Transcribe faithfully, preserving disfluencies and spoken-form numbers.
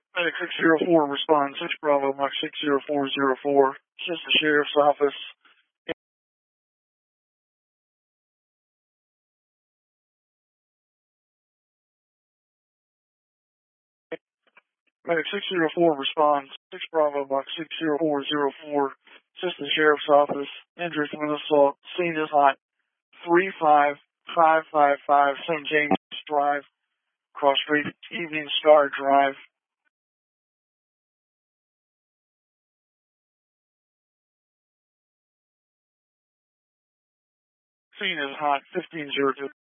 Medic six zero four responds, six Bravo, Mach six zero four zero four. This is the Sheriff's Office. Medic six zero four responds, six Bravo, Mach six zero four zero four. This is the Sheriff's Office. Injury from an assault. Scene is hot. three five five five five Saint James Drive, Cross Street, Evening Star Drive. Scene is hot, fifteen zero two.